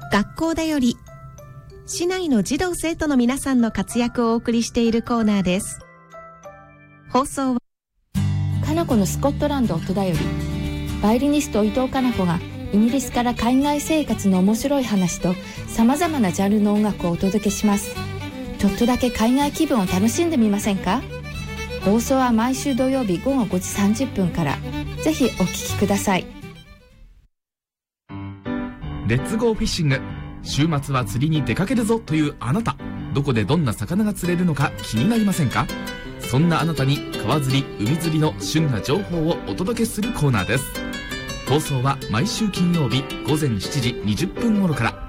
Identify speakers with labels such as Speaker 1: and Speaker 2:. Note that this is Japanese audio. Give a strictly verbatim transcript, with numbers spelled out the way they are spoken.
Speaker 1: 学校だより、市内の児童生徒の皆さんの活躍をお送りしているコーナーです。放送は
Speaker 2: かなこのスコットランド音だより、バイオリニスト伊藤かな子がイギリスから海外生活の面白い話とさまざまなジャンルの音楽をお届けします。ちょっとだけ海外気分を楽しんでみませんか？放送は毎週土曜日ごごごじさんじゅっぷんから。ぜひお聞きください。
Speaker 3: レッツゴーフィッシング。週末は釣りに出かけるぞというあなた、どこでどんな魚が釣れるのか気になりませんか？そんなあなたに川釣り海釣りの旬な情報をお届けするコーナーです。放送は毎週金曜日ごぜんしちじにじゅっぷん頃から。